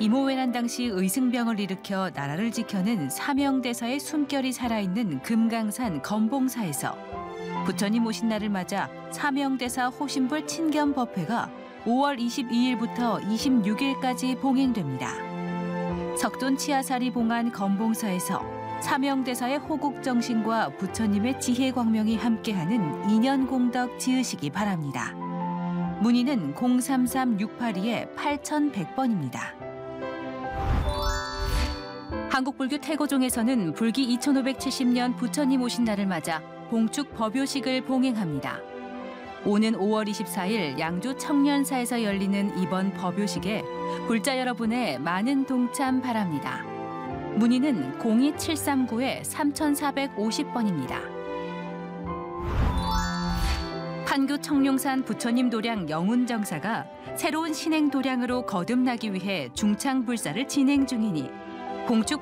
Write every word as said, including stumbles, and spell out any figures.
이모회란 당시 의승병을 일으켜 나라를 지켜낸 사명대사의 숨결이 살아있는 금강산 검봉사에서 부처님 오신 날을 맞아 사명대사 호신불 친견법회가 오월 이십이일부터 이십육일까지 봉행됩니다. 석돈 치아사리 봉안 검봉사에서 사명대사의 호국정신과 부처님의 지혜광명이 함께하는 인연공덕 지으시기 바랍니다. 문의는 공삼삼 육팔이 팔천백 번입니다. 한국불교 태고종에서는 불기 이천오백칠십 년 부처님 오신 날을 맞아 봉축 법요식을 봉행합니다. 오는 오월 이십사일 양주 청년사에서 열리는 이번 법요식에 불자 여러분의 많은 동참 바랍니다. 문의는 공이 칠삼구 삼사오십 번입니다. 판교 청룡산 부처님 도량 영운정사가 새로운 신행 도량으로 거듭나기 위해 중창불사를 진행 중이니 봉축